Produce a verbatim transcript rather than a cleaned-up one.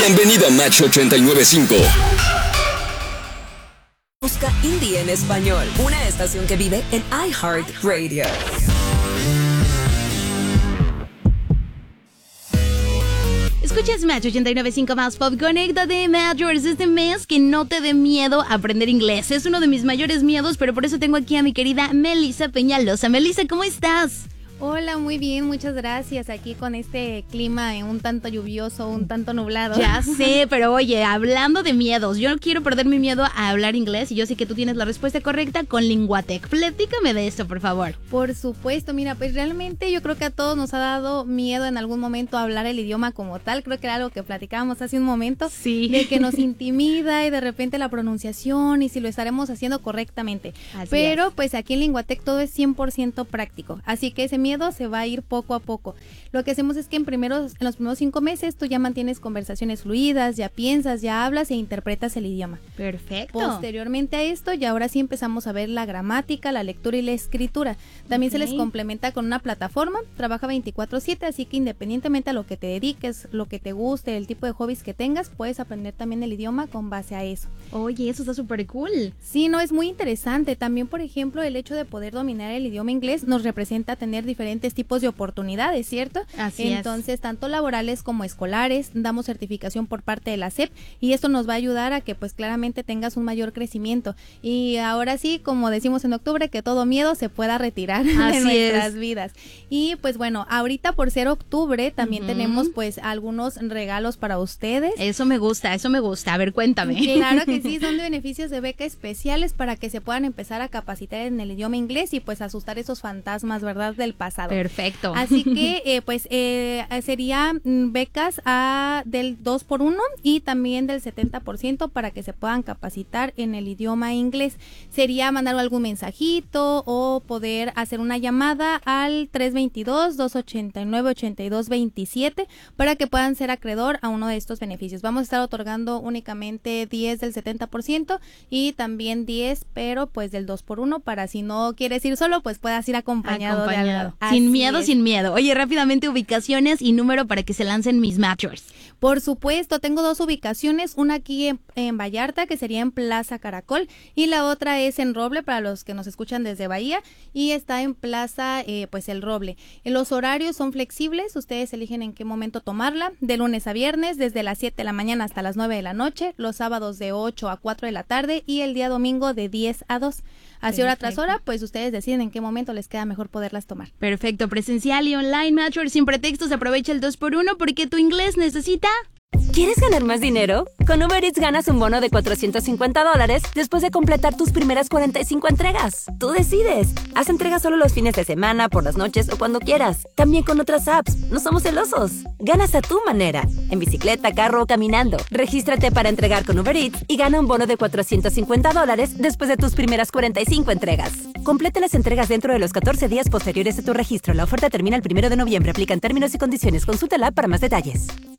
Bienvenido a Match ochenta y nueve punto cinco. Busca Indie en español, una estación que vive en iHeartRadio. Escuchas Match ochenta y nueve punto cinco más pop. Conéctate, Matchers, este mes que no te dé miedo aprender inglés. Es uno de mis mayores miedos, pero por eso tengo aquí a mi querida Melissa Peñalosa. Melissa, ¿cómo estás? Hola, muy bien, muchas gracias. Aquí con este clima un tanto lluvioso, un tanto nublado. Ya sé, pero oye, hablando de miedos, yo no quiero perder mi miedo a hablar inglés y yo sé que tú tienes la respuesta correcta con Linguatec. Platícame de esto, por favor. Por supuesto, mira, pues realmente yo creo que a todos nos ha dado miedo en algún momento hablar el idioma como tal. Creo que era algo que platicábamos hace un momento. Sí. De que nos intimida y de repente la pronunciación y si lo estaremos haciendo correctamente. Así Pero es. pues aquí en Linguatec todo es cien por ciento práctico. Así que ese miedo se va a ir poco a poco. Lo que hacemos es que en, primeros, en los primeros cinco meses tú ya mantienes conversaciones fluidas, ya piensas, ya hablas e interpretas el idioma. Perfecto. Posteriormente a esto, ya ahora sí empezamos a ver la gramática, la lectura y la escritura. También Okay. se les complementa con una plataforma, trabaja veinticuatro siete, así que independientemente a lo que te dediques, lo que te guste, el tipo de hobbies que tengas, puedes aprender también el idioma con base a eso. Oye, eso está súper cool. Sí, no, es muy interesante. También, por ejemplo, el hecho de poder dominar el idioma inglés nos representa tener diferentes tipos de oportunidades, ¿cierto? Así es. Entonces, tanto laborales como escolares, damos certificación por parte de la S E P y esto nos va a ayudar a que pues claramente tengas un mayor crecimiento. Y ahora sí, como decimos en octubre, que todo miedo se pueda retirar Así de nuestras es. vidas. Y pues bueno, ahorita por ser octubre también Ujú. tenemos pues algunos regalos para ustedes. Eso me gusta, eso me gusta. A ver, cuéntame. Claro que sí, son de beneficios de beca especiales para que se puedan empezar a capacitar en el idioma inglés y pues asustar esos fantasmas, ¿verdad?, del pasado. Perfecto. Así que eh, pues eh, sería mm, becas a, del dos por uno y también del setenta por ciento para que se puedan capacitar en el idioma inglés. Sería mandar algún mensajito o poder hacer una llamada al tres dos dos, dos ocho nueve, ocho dos dos siete para que puedan ser acreedor a uno de estos beneficios. Vamos a estar otorgando únicamente diez del setenta por ciento y también diez, pero pues del dos por uno para si no quieres ir solo, pues puedas ir acompañado, Acompañado. de algo. Sin Así miedo, es. sin miedo. Oye, rápidamente ubicaciones y número para que se lancen mis matchers. Por supuesto, tengo dos ubicaciones, una aquí en, en Vallarta, que sería en Plaza Caracol, y la otra es en Roble, para los que nos escuchan desde Bahía, y está en Plaza, eh, pues El Roble. Los horarios son flexibles, ustedes eligen en qué momento tomarla, de lunes a viernes, desde las siete de la mañana hasta las nueve de la noche, los sábados de ocho a cuatro de la tarde, y el día domingo de diez a dos. Así hora tras hora, pues ustedes deciden en qué momento les queda mejor poderlas tomar. Perfecto, presencial y online, matchers sin pretextos. Aprovecha el dos por uno porque tu inglés necesita... ¿Quieres ganar más dinero? Con Uber Eats ganas un bono de cuatrocientos cincuenta dólares después de completar tus primeras cuarenta y cinco entregas. Tú decides. Haz entregas solo los fines de semana, por las noches o cuando quieras. También con otras apps. No somos celosos. Ganas a tu manera. En bicicleta, carro o caminando. Regístrate para entregar con Uber Eats y gana un bono de cuatrocientos cincuenta dólares después de tus primeras cuarenta y cinco entregas. Completa las entregas dentro de los catorce días posteriores a tu registro. La oferta termina el primero de noviembre. Aplican términos y condiciones. Consulta la app para más detalles.